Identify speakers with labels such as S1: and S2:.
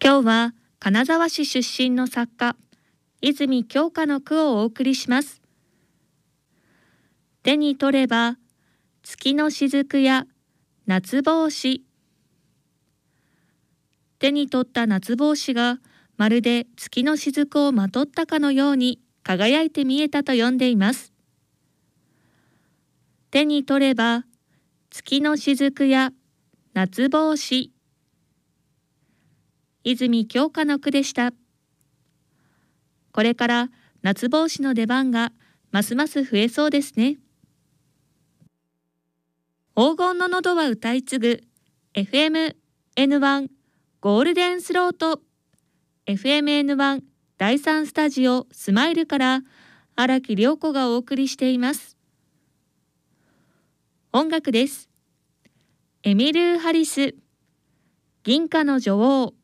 S1: 今日は金沢市出身の作家、泉鏡花の句をお送りします。手に取れば月の雫や夏帽子。手に取った夏帽子がまるで月の雫をまとったかのように輝いて見えたと読んでいます。手に取れば月の雫や夏帽子。泉鏡花の句でした。これから夏帽子の出番がますます増えそうですね。黄金の喉は歌い継ぐ FMN1 ゴールデンスロート FMN1 第3スタジオスマイルから荒木涼子がお送りしています。音楽です。エミル・ハリス、銀貨の女王。